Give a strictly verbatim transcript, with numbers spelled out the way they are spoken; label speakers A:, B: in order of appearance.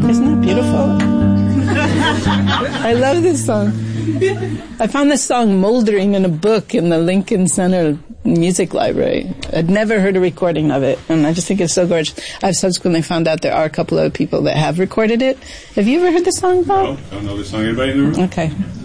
A: Isn't that beautiful? I love this song. I found this song moldering in a book in the Lincoln Center Music Library. I'd never heard a recording of it, and I just think it's so gorgeous. I've subsequently found out there are a couple of people that have recorded it. Have you ever heard the song, Bob?
B: No, don't know the song. Anybody in the room?
A: Okay.